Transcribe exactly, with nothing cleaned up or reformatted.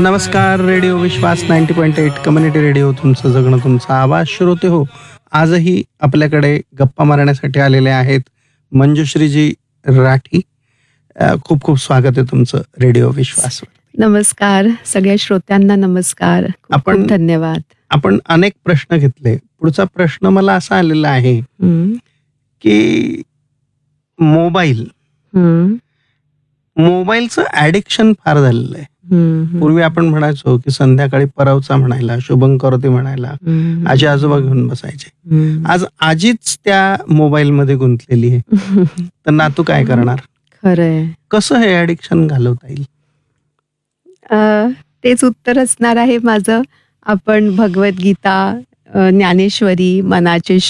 नमस्कार. रेडिओ विश्वास ninety point eight community radio, तुमचं जगणं तुमचा आवाज. श्रोते हो, आजही आपल्याकडे गप्पा मारण्यासाठी आलेले आहेत मंजुश्रीजी राठी. अ, खूप खूप स्वागत आहे तुमचं रेडिओ विश्वास. नमस्कार सगळ्या श्रोत्यांना. नमस्कार. खूप आपण- खूप धन्यवाद. आपण अनेक प्रश्न घेतले. पुढचा प्रश्न मला असा आलेला आहे हम्म, की मोबाईल हम्म, मोबाईलचं ऍडिक्शन फार झालेलं आहे. हम्म, पूर्वी आपण म्हणायचो की संध्याकाळी परवचा म्हणायला, शुभंकरोती म्हणायला हम्म, आजी आजोबा घेऊन बसायचे. हम्म. आज आजीच त्या मोबाईल मध्ये गुंतलेली आहे, तर नातू काय करणार? खरंय. कसं हे ऍडिक्शन घालवता येईल? अ, तेच उत्तर असणार आहे माझं. आपण भगवद्गीता, अ, ज्ञानेश्वरी, मनाचे